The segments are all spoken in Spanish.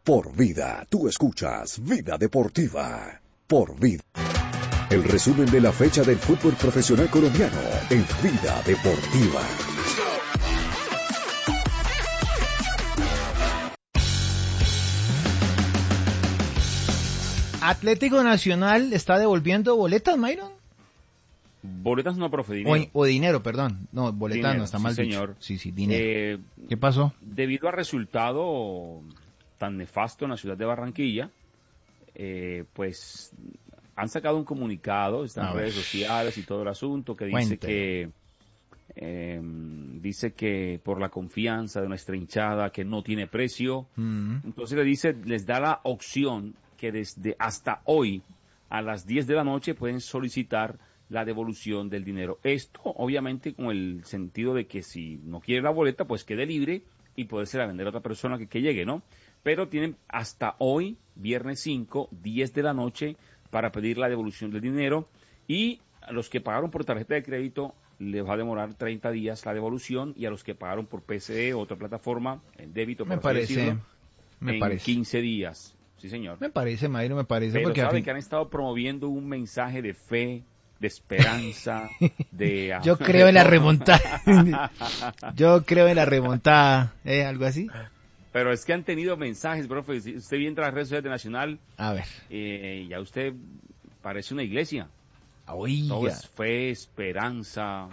Por vida, tú escuchas Vida Deportiva. Por vida. El resumen de la fecha del fútbol profesional colombiano en Vida Deportiva. Atlético Nacional está devolviendo boletas, Myron. Boletas no, profe, dinero. O dinero, perdón. No, boletas dinero, no, está sí, mal señor. dicho. Sí, dinero. ¿Qué pasó? Debido al resultado tan nefasto en la ciudad de Barranquilla, pues han sacado un comunicado, están en redes sociales y todo el asunto, que dice que por la confianza de nuestra hinchada que no tiene precio, entonces les da la opción que desde hasta hoy a las 10 de la noche pueden solicitar la devolución del dinero. Esto obviamente con el sentido de que si no quiere la boleta pues quede libre y podérsela vender a otra persona que llegue, ¿no? Pero tienen hasta hoy, viernes 5, 10 de la noche para pedir la devolución del dinero, y a los que pagaron por tarjeta de crédito les va a demorar 30 días la devolución, y a los que pagaron por PCE o otra plataforma, en débito, me parece 15 días. Sí, señor. Me parece, Mayro, Pero porque saben que han estado promoviendo un mensaje de fe, de esperanza, de... Yo creo en la remontada. Yo creo en la remontada, algo así. Pero es que han tenido mensajes, profe. Si usted entra a las redes sociales de Nacional, a ver, ya usted parece una iglesia. Oiga. Todo es fe, esperanza,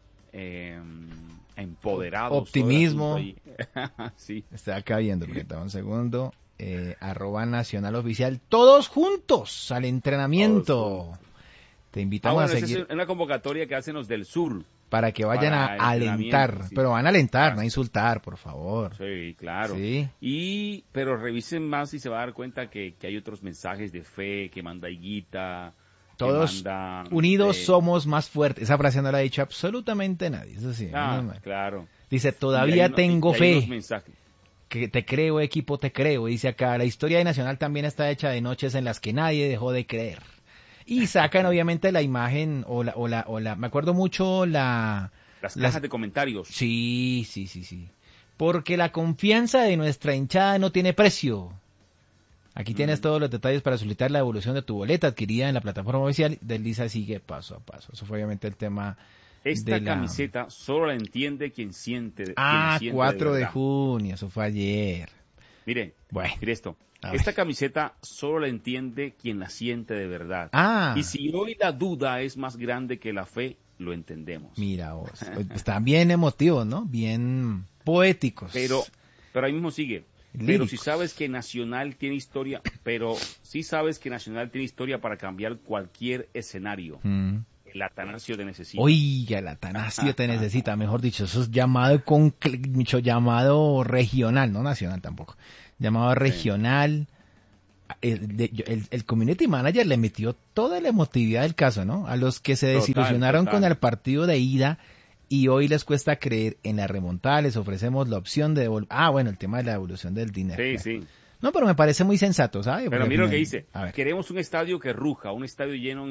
empoderados. Optimismo. Sí. Está acá viendo, porque un segundo. @Nacional Oficial, todos juntos al entrenamiento. Te invitamos a seguir. Es una convocatoria que hacen los del sur. Para que vayan a alentar, sí. Pero van a alentar, no a insultar, por favor. Sí, claro. Sí. Pero revisen más y se va a dar cuenta que hay otros mensajes de fe, que manda Higuita. Todos unidos somos más fuertes. Esa frase no la ha dicho absolutamente nadie, eso sí. Claro. Dice, todavía tengo fe. Que te creo, equipo, te creo. Dice acá, la historia de Nacional también está hecha de noches en las que nadie dejó de creer. Y sacan obviamente la imagen me acuerdo mucho las cajas de comentarios. Sí. Porque la confianza de nuestra hinchada no tiene precio. Aquí tienes todos los detalles para solicitar la devolución de tu boleta adquirida en la plataforma oficial. Desliza, sigue paso a paso. Eso fue obviamente el tema. Esta camiseta solo la entiende quien siente. 4 de junio, eso fue ayer. Mire esto. Esta camiseta solo la entiende quien la siente de verdad. Y si hoy la duda es más grande que la fe, lo entendemos. Mira vos, están bien emotivos, ¿no? Bien poéticos. Pero ahí mismo sigue. Líricos. Pero si sabes que Nacional tiene historia, para cambiar cualquier escenario. El Atanasio te necesita. Oiga, el Atanasio te necesita, mejor dicho, eso es llamado regional, no nacional tampoco. Llamado regional. El community manager le metió toda la emotividad del caso, ¿no? A los que se desilusionaron con el partido de ida y hoy les cuesta creer en la remontada, les ofrecemos la opción de devolver. El tema de la devolución del dinero. Sí. No, pero me parece muy sensato, ¿sabes? Pero mira lo que dice. Queremos un estadio que ruja, un estadio lleno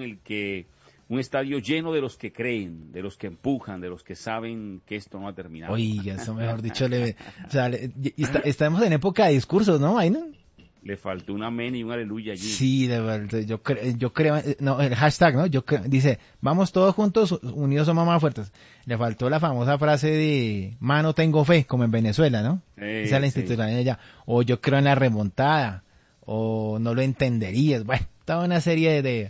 de los que creen, de los que empujan, de los que saben que esto no ha terminado. Oiga, eso mejor dicho, estamos en época de discursos, ¿no? Le faltó un amén y un aleluya allí. Sí, de verdad, yo creo, el hashtag, ¿no? Dice, vamos todos juntos, unidos somos más fuertes. Le faltó la famosa frase de, mano tengo fe, como en Venezuela, ¿no? Esa es la institucionalidad ya. O yo creo en la remontada, o no lo entenderías. Bueno, toda una serie de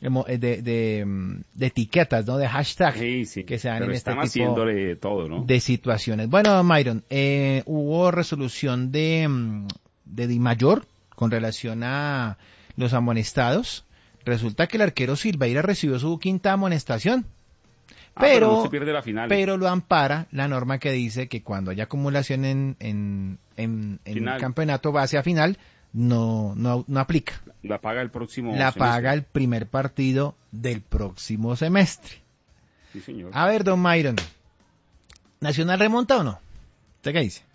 etiquetas, ¿no? De hashtag que se dan en este tipo todo, ¿no? de situaciones. Bueno, Myron, hubo resolución de DIMAYOR con relación a los amonestados. Resulta que el arquero Silveira recibió su 5ª amonestación. Pero no se pierde la final. Pero lo ampara la norma que dice que cuando haya acumulación en el campeonato base a final, no aplica. La paga el próximo semestre. Paga el primer partido del próximo semestre. Sí, señor. A ver, don Myron, ¿Nacional remonta o no? ¿Usted qué dice?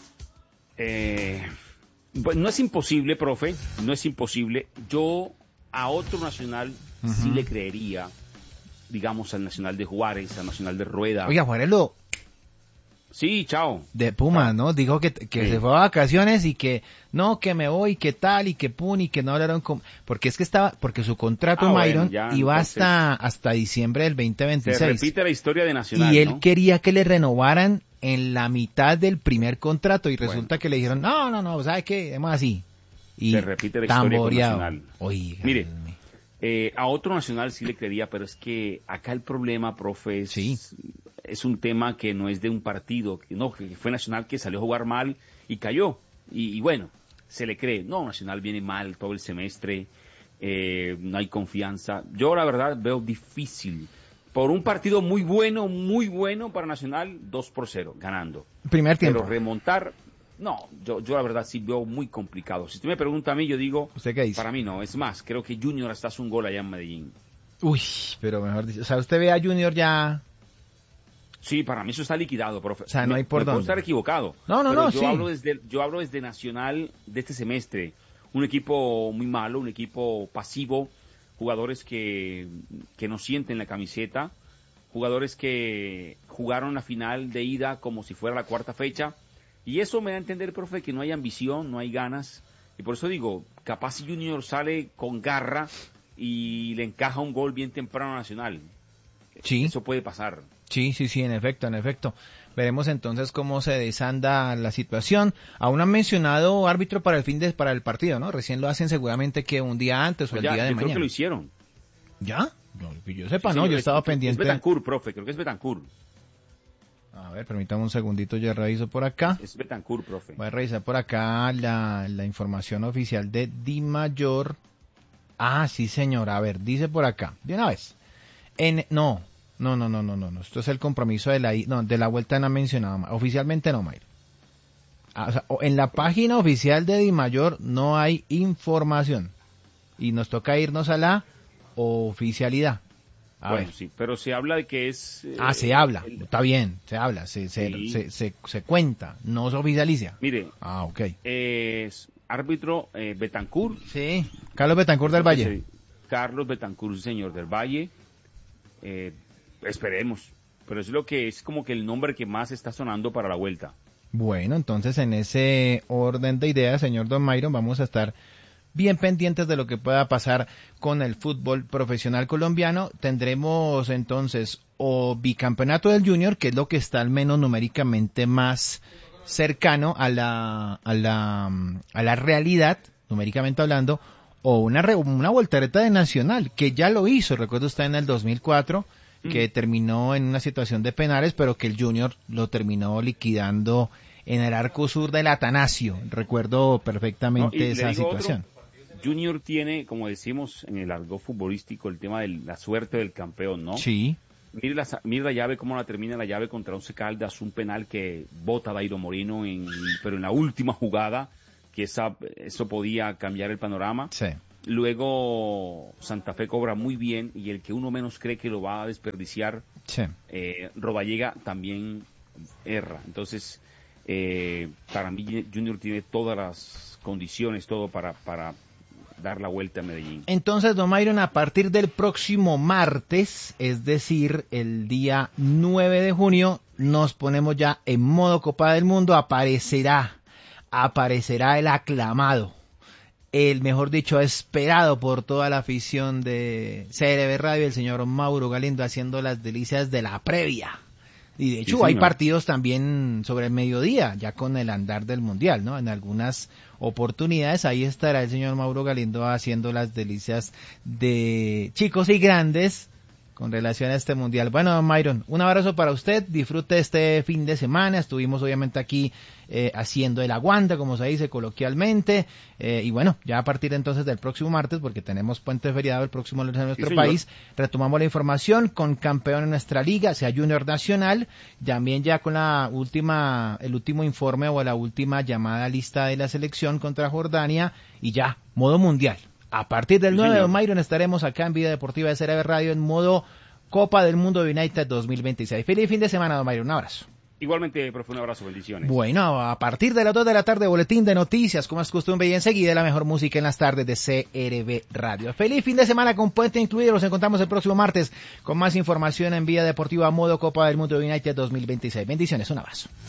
Pues no es imposible, profe, no es imposible. Yo a otro Nacional sí le creería, digamos al Nacional de Juárez, al Nacional de Rueda. Oiga, Juárez Sí, chao. De Puma, ¿no? Dijo que Sí. se fue a vacaciones y que no, que me voy, que tal y que pun y que no hablaron con... Porque porque su contrato, Myron, ya, iba entonces, hasta diciembre del 2026. se repite la historia de Nacional, Y él ¿no? quería que le renovaran en la mitad del primer contrato y resulta Bueno. que le dijeron, no, ¿sabe qué? Además así. Y Se repite la historia con tamboreado. Nacional. Oiga, Mire, Dios mío. a otro Nacional sí le creería, pero es que acá el problema, profe, Sí. es un tema que no es de un partido, que fue Nacional que salió a jugar mal y cayó. Y bueno, se le cree. No, Nacional viene mal todo el semestre, no hay confianza. Yo la verdad veo difícil. Por un partido muy bueno para Nacional, 2-0, ganando. Primer tiempo. Pero remontar, no, yo la verdad sí veo muy complicado. Si usted me pregunta a mí, yo digo, ¿Usted qué dice? para mí no, es más, creo que Junior hasta hace un gol allá en Medellín. Uy, pero mejor dicho, o sea, usted ve a Junior ya... Sí, para mí eso está liquidado, profe. O sea, no hay por me puedo dónde. estar equivocado. No, pero yo sí. hablo desde Nacional de este semestre. Un equipo muy malo, un equipo pasivo, jugadores que no sienten la camiseta, jugadores que jugaron la final de ida como si fuera la cuarta fecha. Y eso me da a entender, profe, que no hay ambición, no hay ganas. Y por eso digo, capaz si Junior sale con garra y le encaja un gol bien temprano a Nacional. Sí. Eso puede pasar. Sí, en efecto. Veremos entonces cómo se desanda la situación. Aún han mencionado árbitro para el partido, ¿no? Recién lo hacen seguramente que un día antes o el Ya, día de yo mañana. creo que lo hicieron. ¿Ya? No, que yo sepa, Sí, no, señor, yo estaba pendiente. Es Betancur, profe, creo que es Betancur. A ver, permítame un segundito, yo reviso por acá. Es Betancur, profe. Voy a revisar por acá la información oficial de Di Mayor. Ah, sí, señor. A ver, dice por acá. De una vez. No. Esto es el compromiso de la vuelta no ha mencionado. Oficialmente no, Mayr. O sea, en la página oficial de Di Mayor no hay información. Y nos toca irnos a la oficialidad. Bueno, sí, pero se habla de que es... se habla. Está bien, se habla. Se cuenta. No se oficializa. Mire. Ok. Es árbitro Betancur. Sí. Carlos Betancur del Valle. Carlos Betancur, señor del Valle. Esperemos, pero es como que el nombre que más está sonando para la vuelta. Bueno, entonces en ese orden de ideas, señor Don Myron, vamos a estar bien pendientes de lo que pueda pasar con el fútbol profesional colombiano. Tendremos entonces o bicampeonato del Junior, que es lo que está al menos numéricamente más cercano a la realidad, numéricamente hablando, o una voltereta de Nacional, que ya lo hizo, recuerda usted, en el 2004, que terminó en una situación de penales, pero que el Junior lo terminó liquidando en el arco sur del Atanasio. Recuerdo perfectamente esa situación. Junior tiene, como decimos en el argot futbolístico, el tema de la suerte del campeón, ¿no? Sí. Mire la llave, cómo la termina la llave contra Once Caldas, un penal que bota Dairo Moreno, pero en la última jugada, que eso podía cambiar el panorama. Sí. Luego Santa Fe cobra muy bien y el que uno menos cree que lo va a desperdiciar, Sí. Rodallega también erra. Entonces, para mí Junior tiene todas las condiciones, todo para dar la vuelta a Medellín. Entonces, don Myron, a partir del próximo martes, es decir, el día 9 de junio, nos ponemos ya en modo Copa del Mundo, aparecerá el aclamado, el mejor dicho, esperado por toda la afición de CRB Radio, el señor Mauro Galindo, haciendo las delicias de la previa. Y de hecho sí, hay partidos también sobre el mediodía, ya con el andar del Mundial, ¿no? En algunas oportunidades ahí estará el señor Mauro Galindo haciendo las delicias de chicos y grandes con relación a este Mundial. Bueno, don Myron, un abrazo para usted, disfrute este fin de semana, estuvimos obviamente aquí haciendo el aguante, como se dice coloquialmente, y bueno, ya a partir entonces del próximo martes, porque tenemos puente feriado el próximo lunes en nuestro país, retomamos la información con campeón en nuestra liga, sea Junior Nacional, también ya con el último informe o la última llamada lista de la selección contra Jordania, y ya, modo mundial. A partir del 9 de Myron estaremos acá en Vida Deportiva de CRB Radio en modo Copa del Mundo United 2026. Feliz fin de semana, don Myron. Un abrazo. Igualmente, profe, un abrazo, bendiciones. Bueno, a partir de las 2 de la tarde, boletín de noticias, como es costumbre, y enseguida la mejor música en las tardes de CRB Radio. Feliz fin de semana con puente incluido. Los encontramos el próximo martes con más información en Vida Deportiva Modo Copa del Mundo United 2026. Bendiciones, un abrazo.